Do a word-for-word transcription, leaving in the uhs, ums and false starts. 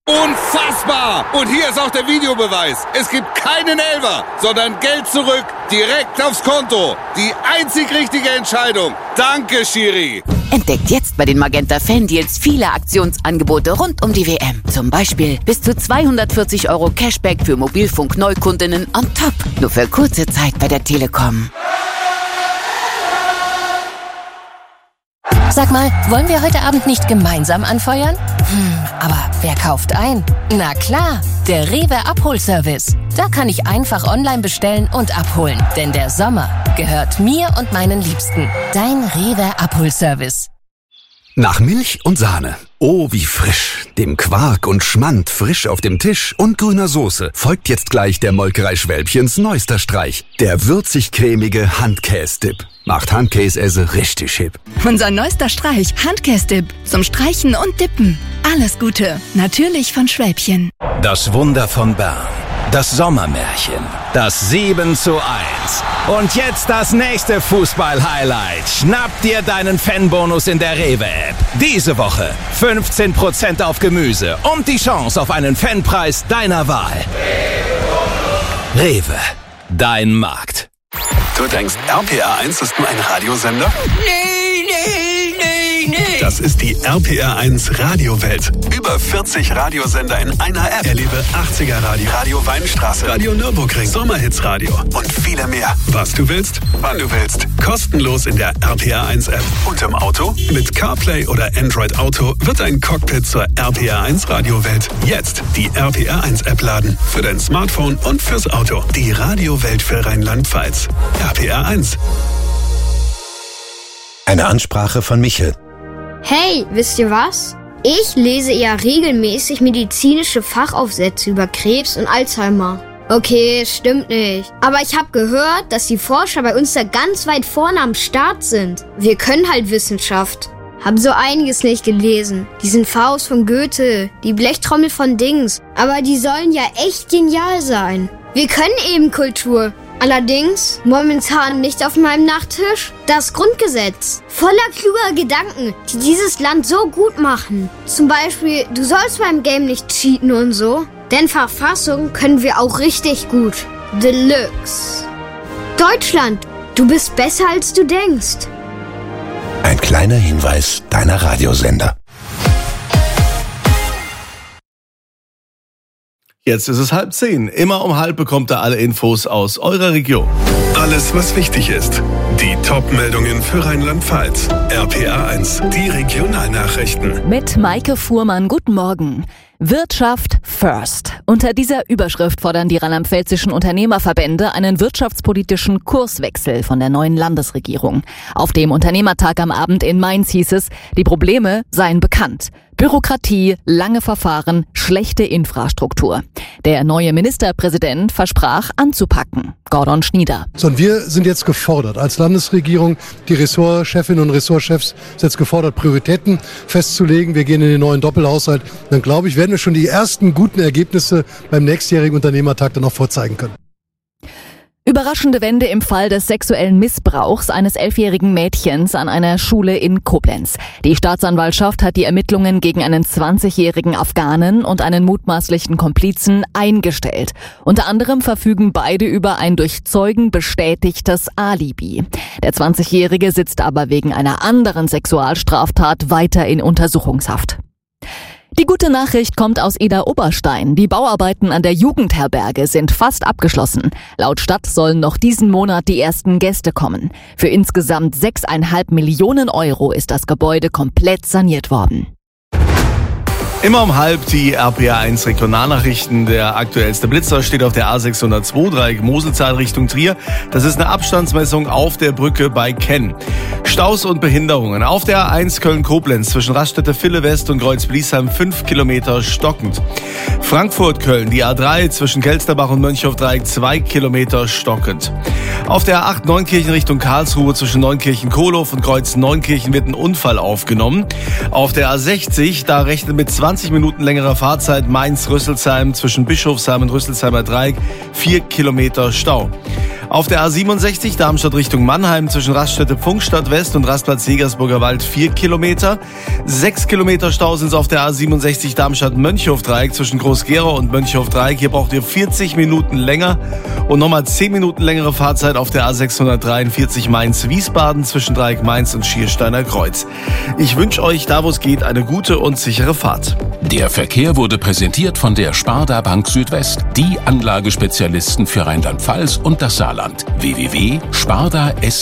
Unfassbar! Und hier ist auch der Videobeweis. Es gibt keinen Elfer, sondern Geld zurück, direkt aufs Konto. Die einzig richtige Entscheidung. Danke, Schiri. Entdeckt jetzt bei den Magenta Fan-Deals viele Aktionsangebote rund um die W M. Zum Beispiel bis zu zweihundertvierzig Euro Cashback für Mobilfunk-Neukundinnen on top. Nur für kurze Zeit bei der Telekom. Sag mal, wollen wir heute Abend nicht gemeinsam anfeuern? Hm, aber wer kauft ein? Na klar, der Rewe Abholservice. Da kann ich einfach online bestellen und abholen. Denn der Sommer gehört mir und meinen Liebsten. Dein Rewe Abholservice. Nach Milch und Sahne. Oh, wie frisch. Dem Quark und Schmand frisch auf dem Tisch und grüner Soße folgt jetzt gleich der Molkerei Schwälbchens neuester Streich. Der würzig-cremige Handkäse-Dip. Macht Handkäse richtig hip. Unser neuester Streich, Handkäse-Dip. Zum Streichen und Dippen. Alles Gute. Natürlich von Schwälbchen. Das Wunder von Bern. Das Sommermärchen. Das sieben zu eins. Und jetzt das nächste Fußball-Highlight. Schnapp dir deinen Fanbonus in der Rewe-App. Diese Woche fünfzehn Prozent auf Gemüse und die Chance auf einen Fanpreis deiner Wahl. Rewe. Dein Markt. Du denkst, R P R eins ist nur ein Radiosender? Nee, nee, nee, nee. Das ist die R P R eins Radiowelt. Über vierzig Radiosender in einer App. Erlebe achtziger Radio, Radio Weinstraße, Radio Nürburgring, Sommerhits Radio und viele mehr. Was du willst, wann du willst. Kostenlos in der R P R eins App. Und im Auto? Mit CarPlay oder Android Auto wird ein Cockpit zur R P R eins Radiowelt. Jetzt die R P R eins App laden. Für dein Smartphone und fürs Auto. Die Radiowelt für Rheinland-Pfalz. R P R eins. Eine Ansprache von Michel. Hey, wisst ihr was? Ich lese ja regelmäßig medizinische Fachaufsätze über Krebs und Alzheimer. Okay, stimmt nicht. Aber ich habe gehört, dass die Forscher bei uns da ganz weit vorne am Start sind. Wir können halt Wissenschaft. Hab so einiges nicht gelesen. Diesen Faust von Goethe, die Blechtrommel von Dings. Aber die sollen ja echt genial sein. Wir können eben Kultur. Allerdings momentan nicht auf meinem Nachttisch das Grundgesetz. Voller kluger Gedanken, die dieses Land so gut machen. Zum Beispiel, du sollst beim Game nicht cheaten und so. Denn Verfassung können wir auch richtig gut. Deluxe. Deutschland, du bist besser als du denkst. Ein kleiner Hinweis deiner Radiosender. Jetzt ist es halb zehn. Immer um halb bekommt ihr alle Infos aus eurer Region. Alles, was wichtig ist. Die Top-Meldungen für Rheinland-Pfalz. R P R eins, die Regionalnachrichten. Mit Maike Fuhrmann, guten Morgen. Wirtschaft first. Unter dieser Überschrift fordern die rheinland-pfälzischen Unternehmerverbände einen wirtschaftspolitischen Kurswechsel von der neuen Landesregierung. Auf dem Unternehmertag am Abend in Mainz hieß es, die Probleme seien bekannt. Bürokratie, lange Verfahren, schlechte Infrastruktur. Der neue Ministerpräsident versprach anzupacken. Gordon Schnieder. So, und wir sind jetzt gefordert, als Landesregierung, die Ressortchefinnen und Ressortchefs sind jetzt gefordert, Prioritäten festzulegen. Wir gehen in den neuen Doppelhaushalt. Dann glaube ich, werden wir schon die ersten guten Ergebnisse beim nächstjährigen Unternehmertag dann auch vorzeigen können. Überraschende Wende im Fall des sexuellen Missbrauchs eines elfjährigen Mädchens an einer Schule in Koblenz. Die Staatsanwaltschaft hat die Ermittlungen gegen einen zwanzigjährigen Afghanen und einen mutmaßlichen Komplizen eingestellt. Unter anderem verfügen beide über ein durch Zeugen bestätigtes Alibi. Der zwanzigjährige sitzt aber wegen einer anderen Sexualstraftat weiter in Untersuchungshaft. Die gute Nachricht kommt aus Eder-Oberstein. Die Bauarbeiten an der Jugendherberge sind fast abgeschlossen. Laut Stadt sollen noch diesen Monat die ersten Gäste kommen. Für insgesamt sechseinhalb Millionen Euro ist das Gebäude komplett saniert worden. Immer um halb die R P R eins Regionalnachrichten. Der aktuellste Blitzer steht auf der A sechshundertzwei, Dreieck Moselzahn Richtung Trier. Das ist eine Abstandsmessung auf der Brücke bei Kenn. Staus und Behinderungen. Auf der A eins Köln-Koblenz zwischen Raststätte Ville West und Kreuz-Bliesheim fünf Kilometer stockend. Frankfurt-Köln, die A drei zwischen Kelsterbach und Mönchhof-Dreieck zwei Kilometer stockend. Auf der A acht Neunkirchen Richtung Karlsruhe zwischen Neunkirchen-Kohlhof und Kreuz-Neunkirchen wird ein Unfall aufgenommen. Auf der A sechzig, da rechnet mit zwanzig Minuten längerer Fahrzeit Mainz-Rüsselsheim zwischen Bischofsheim und Rüsselsheimer Dreieck, vier Kilometer Stau. Auf der A siebenundsechzig Darmstadt Richtung Mannheim zwischen Raststätte Pfungstadt West und Rastplatz Jägersburger Wald vier Kilometer. Sechs Kilometer Stau sind es auf der A siebenundsechzig Darmstadt-Mönchhof-Dreieck zwischen Groß-Gerau und Mönchhof-Dreieck. Hier braucht ihr vierzig Minuten länger und nochmal zehn Minuten längere Fahrzeit auf der A sechshundertdreiundvierzig Mainz-Wiesbaden zwischen Dreieck Mainz und Schiersteiner Kreuz. Ich wünsche euch, da wo es geht, eine gute und sichere Fahrt. Der Verkehr wurde präsentiert von der Sparda Bank Südwest, die Anlagespezialisten für Rheinland-Pfalz und das Saarland. w w w punkt sparda